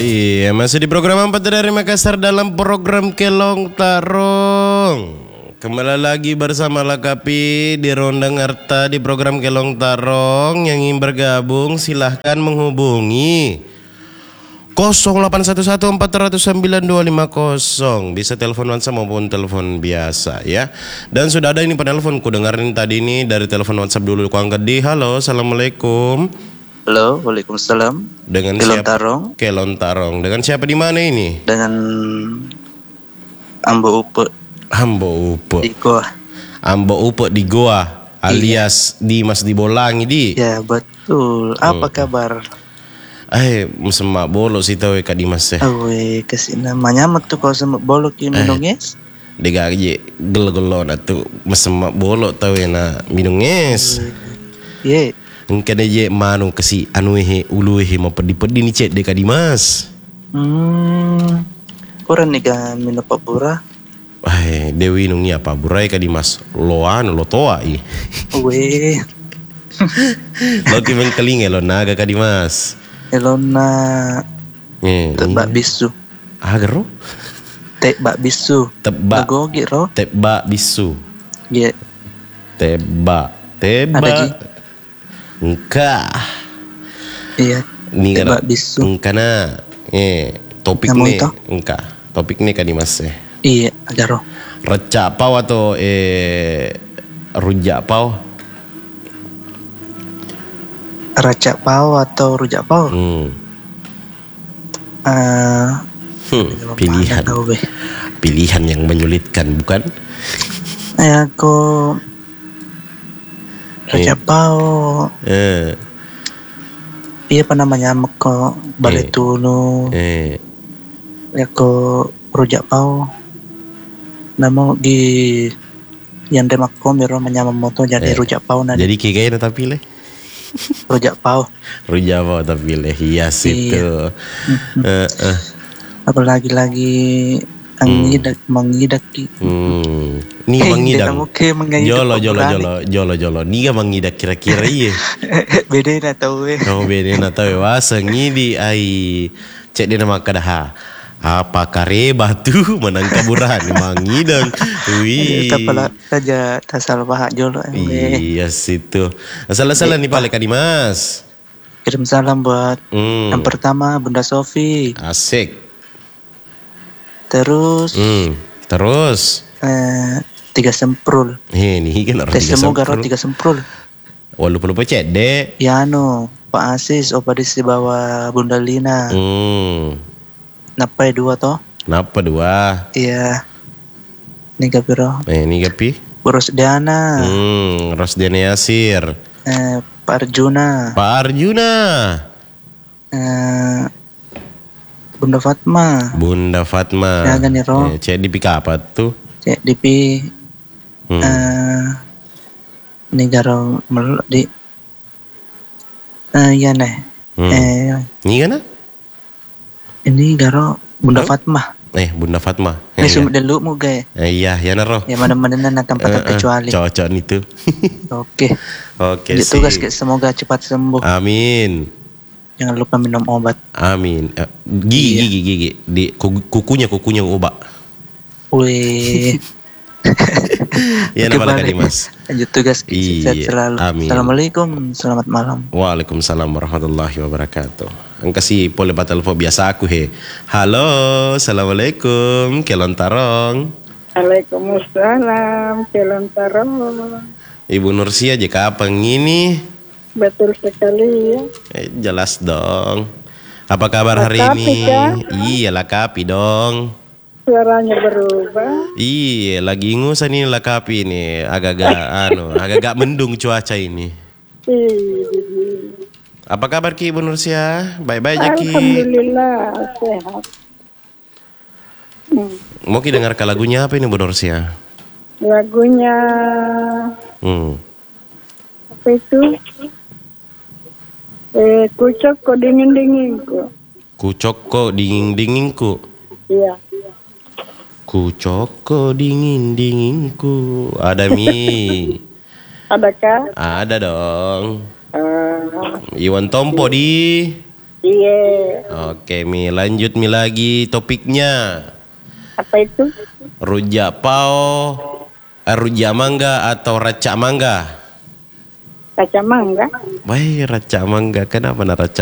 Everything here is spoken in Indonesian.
Iya, masih di program 4 dari Makassar dalam program Kelong Tarong. Kembali lagi bersama Lakapi di Ronda Ngarta di program Kelong Tarong. Yang ingin bergabung silahkan menghubungi 0811-409-250. Bisa telepon WhatsApp maupun telepon biasa ya. Dan sudah ada ini penelpon, ku dengerin tadi ini dari telepon WhatsApp dulu. Ku angkat di halo, assalamualaikum. Halo, waalaikumsalam. Dengan Kelon siapa? Tarong. Kelon Tarong. Dengan siapa di mana ini? Dengan Ambo Upe. Ambo Upe. Di Goa. Ambo Upe di Goa, alias Dimas di Bolangi di. Ya betul. Apa kabar? Semak bolok sih tahu Kak Dimas ya. Awe kasih namanya tuh kalau semak bolok yang minungnya. Dega aja gelo-gelo atuh mesemak bolok tahu ya na minungnya. Ye. Engkau aja manu kasi anu ulu mau pedi-pedi ni cek Kak Dimas. Kurang nih kan minum papura. Dewi nungi apa burai Kak Dimas. Loan lo toa i. Weh. Lo kimeng keling lo naga Kak Dimas. Elona. Tebak bisu. Agero? Tebak bisu. Tebak. Gogi ro. Tebak bisu. Ye. Tebak. Ada Engkau. Iya. Ni tebak bisu. Engkau na. Topik Namun ni. toh? Engkau. Topik ni Kak Dimas Iya, agaro. Recak pau atau rujak pau? Racak pau atau rujak pau? Pilihan. Pilihan yang menyulitkan, bukan? Aku racak pau. Iya apa namanya meko balik tunu. Aku rujak pau. Namun di yang demakko miro menyamam moto jadi rujak pau nadi. Jadi kayaknya tapi leh. Rujak pau. Rujak pau tapi leh hias itu. Apalagi lagi mengidaki. Ni mengidang. Jolo. Ni ga mengidak kira-kira iya. Beda na tahu beda na tahu wasa ngidi ai cek dia nama kadaha. Apa kare batu menangkap burahan mangidang. Wih. Tapala saja tasal bahak jolo. Iya situ. Salah-salah nih Pak Kak Dimas. Kirim salam buat yang pertama Bunda Sofi. Asik. Terus. Terus. 3 semprul. Nih kan orang 3 semprul. Semoga 3 semprul. Lupa cek dek. Ya Pak Asis opadis di bawah Bunda Lina. Napa 2 toh? Napa 2? Iya. Niga piro? Niga pi? Rosdiana. Rosdiana Yasir. Pak Arjuna. Bunda Fatma. Ya kan ya roh. Cek di pika apa tuh? Cek di pi. Niga roh meluk di. Ya neh. Ini kan? Ini garo Bunda Fatma. Bunda Fatma. Ini sumut dulu mu gay. Iya, ya naro. Ya mana-mana akan patah kecuali. Cocok itu. Oke. Oke sih. Tugas semoga cepat sembuh. Amin. Jangan lupa minum obat. Amin. Gigi. Di kukunya obat. Wih. Ya nama Kak Dimas. Lanjut tugas sehat selalu. Amin. Assalamualaikum, selamat malam. Waalaikumsalam warahmatullahi wabarakatuh. Angkasi pole telepon biasa aku Halo, assalamualaikum, Kelon Tarong. Waalaikumsalam, Kelon Tarong. Ibu Nursia aja kapan ini? Betul sekali ya. Jelas dong. Apa kabar hari ini? Kan? Iya Lakapi dong. Suaranya berubah. Iya, lagi ingusan nih Lakapi nih, agak mendung cuaca ini. Apa kabar Ki Ibu Nursia? Baik-baik aja Ki. Alhamdulillah sehat. Mau Ki dengar lagunya apa ini Bu Nursia? Lagunya apa itu? Kucoko dingin-dinginku. Kucoko dingin-dinginku. Iya. Kucoko dingin-dinginku. Ada Mi. Adakah? Ada dong. Iwan Tompo di Iya. Oke Mi, lanjut Mi lagi topiknya. Apa itu? Rujak pao, rujak mangga atau racak mangga? Kaca mangga. Wah, racak mangga. Kenapa nak racak